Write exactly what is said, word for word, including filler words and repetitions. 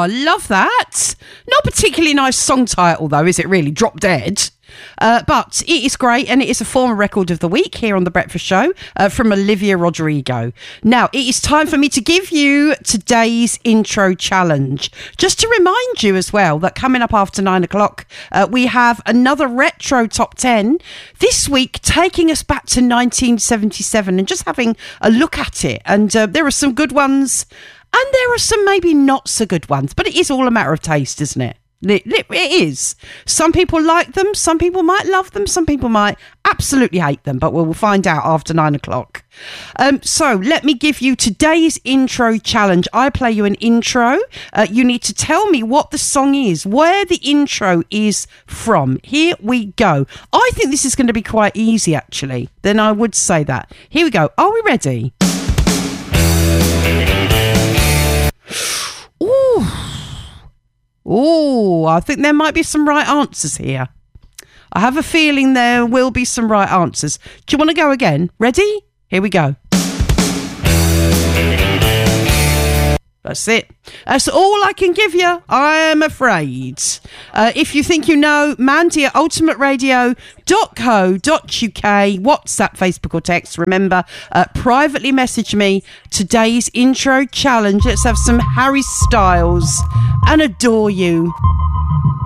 I love that. Not a particularly nice song title, though, is it really? Drop Dead. Uh, but it is great, and it is a former record of the week here on The Breakfast Show uh, from Olivia Rodrigo. Now, it is time for me to give you today's intro challenge. Just to remind you as well that coming up after nine o'clock, uh, we have another retro top ten. This week, taking us back to nineteen seventy-seven and just having a look at it. And uh, there are some good ones, and there are some maybe not so good ones. But it is all a matter of taste, isn't it? It, it is. Some people like them, some people might love them, some people might absolutely hate them, but we'll find out after nine o'clock. Um, so let me give you today's intro challenge. I play you an intro. Uh, you need to tell me what the song is, where the intro is from. Here we go. I think this is going to be quite easy, actually. Then I would say that. Here we go. Are we ready? Ooh. Oh, I think there might be some right answers here. I have a feeling there will be some right answers. Do you want to go again? Ready? Here we go. That's it. That's all I can give you, I am afraid. Uh, if you think you know, Mandy at ultimate radio dot co dot uk, WhatsApp, Facebook or text. Remember, uh, privately message me today's intro challenge. Let's have some Harry Styles and Adore You.